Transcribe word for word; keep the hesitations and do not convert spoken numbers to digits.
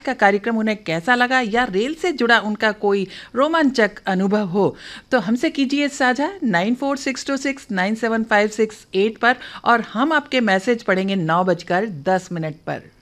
का कार्यक्रम उन्हें कैसा लगा या रेल से जुड़ा उनका कोई रोमांचक अनुभव हो तो हमसे कीजिए साझा nine four six to six nine seven five six eight पर और हम आपके मैसेज पढ़ेंगे नौ बजकर दस मिनट पर।